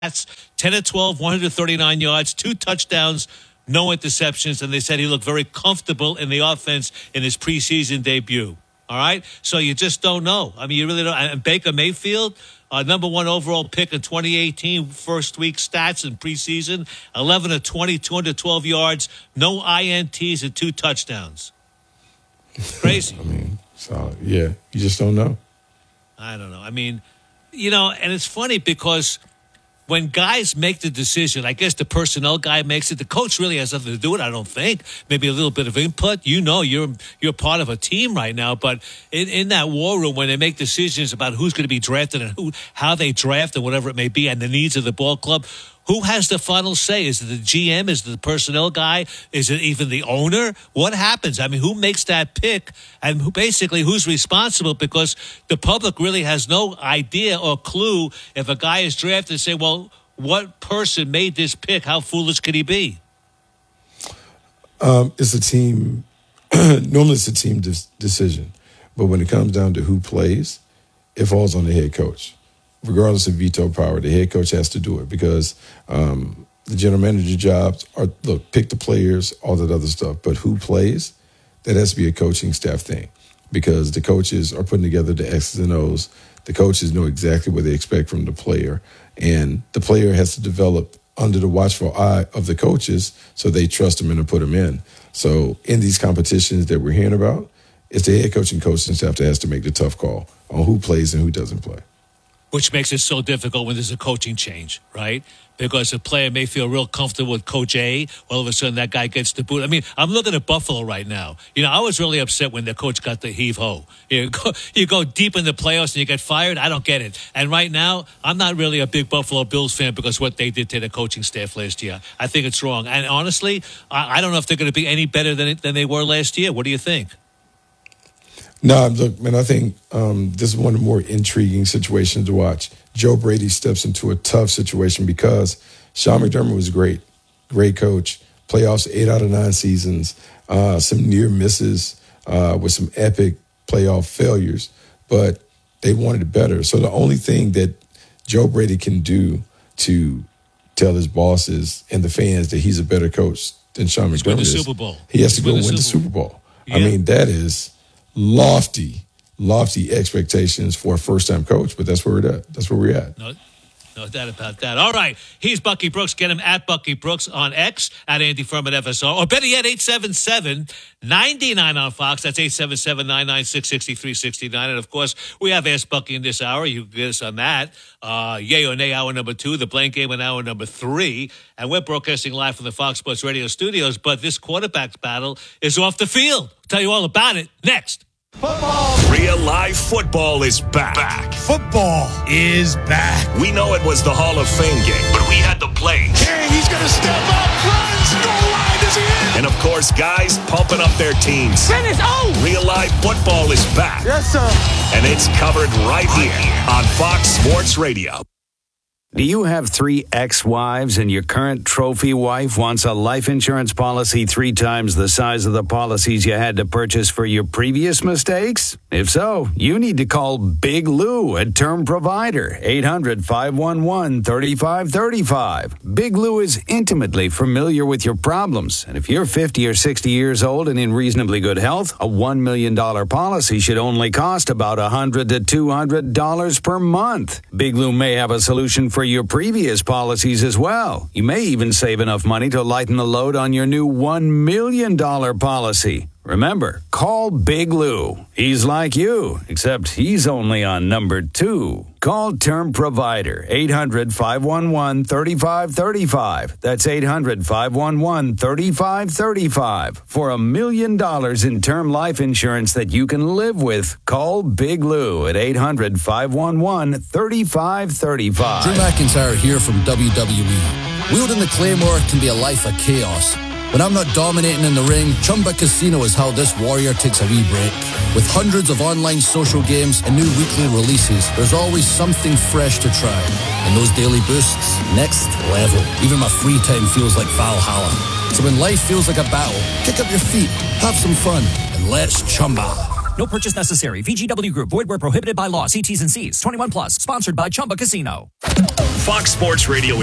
stats, 10 of 12, 139 yards, 2 touchdowns, no interceptions, and they said he looked very comfortable in the offense in his preseason debut. All right? So you just don't know. I mean, you really don't. And Baker Mayfield, number 1 overall pick in 2018, first week stats in preseason, 11 of 20, 212 yards, no INTs, and 2 touchdowns. Crazy. I mean, so, yeah, you just don't know. I don't know. I mean, and it's funny because when guys make the decision, I guess the personnel guy makes it. The coach really has nothing to do with it, I don't think. Maybe a little bit of input. You're part of a team right now. But in that war room, when they make decisions about who's going to be drafted and how they draft and whatever it may be and the needs of the ball club, who has the final say? Is it the GM? Is it the personnel guy? Is it even the owner? What happens? I mean, who makes that pick? And who's responsible? Because the public really has no idea or clue if a guy is drafted and say, well, what person made this pick? How foolish could he be? It's a team. Normally it's a team decision. But when it comes down to who plays, it falls on the head coach. Regardless of veto power, the head coach has to do it because the general manager jobs are, pick the players, all that other stuff. But who plays, that has to be a coaching staff thing because the coaches are putting together the X's and O's. The coaches know exactly what they expect from the player. And the player has to develop under the watchful eye of the coaches so they trust him and put him in. So in these competitions that we're hearing about, it's the head coach and coaching staff that has to make the tough call on who plays and who doesn't play. Which makes it so difficult when there's a coaching change, right? Because a player may feel real comfortable with Coach A. All of a sudden, that guy gets the boot. I mean, I'm looking at Buffalo right now. I was really upset when the coach got the heave-ho. You go deep in the playoffs and you get fired. I don't get it. And right now, I'm not really a big Buffalo Bills fan because what they did to the coaching staff last year. I think it's wrong. And honestly, I don't know if they're going to be any better than they were last year. What do you think? No, look, man, I think this is one of the more intriguing situations to watch. Joe Brady steps into a tough situation because Sean McDermott was great coach, playoffs 8 out of 9 seasons, some near misses with some epic playoff failures, but they wanted it better. So the only thing that Joe Brady can do to tell his bosses and the fans that he's a better coach than Sean McDermott is Super Bowl. He has to go win the Super Bowl. Yeah. I mean, that is lofty expectations for a first-time coach, but that's where we're at. That's where we're at. No doubt about that. All right. He's Bucky Brooks. Get him at Bucky Brooks on X, at Andy Furman FSR, or better yet, 877-99 on Fox. That's 877-996-6369. And, of course, we have Ask Bucky in this hour. You can get us on that. Yay or nay, hour number 2. The Blank Game in hour number 3. And we're broadcasting live from the Fox Sports Radio studios. But this quarterback battle is off the field. I'll tell you all about it next. Football. Real live football is back. Football is back. We know it was the Hall of Fame game, but we had the plays. King, he's going to step up, runs, goal line, is he in? And, of course, guys pumping up their teams. Finish, Real live football is back. Yes, sir. And it's covered right here on Fox Sports Radio. Do you have 3 ex-wives and your current trophy wife wants a life insurance policy 3 times the size of the policies you had to purchase for your previous mistakes? If so, you need to call Big Lou at Term Provider, 800-511-3535. Big Lou is intimately familiar with your problems, and if you're 50 or 60 years old and in reasonably good health, a $1 million policy should only cost about $100 to $200 per month. Big Lou may have a solution for your previous policies as well. You may even save enough money to lighten the load on your new $1 million policy. Remember, call Big Lou. He's like you, except he's only on number 2. Call Term Provider, 800-511-3535. That's 800-511-3535. For $1 million in term life insurance that you can live with, call Big Lou at 800-511-3535. Drew McIntyre here from WWE. Wielding the Claymore can be a life of chaos. When I'm not dominating in the ring, Chumba Casino is how this warrior takes a wee break. With hundreds of online social games and new weekly releases, there's always something fresh to try. And those daily boosts, next level. Even my free time feels like Valhalla. So when life feels like a battle, kick up your feet, have some fun, and let's Chumba. No purchase necessary. VGW Group. Void where prohibited by law. See T's and C's. 21 plus. Sponsored by Chumba Casino. Fox Sports Radio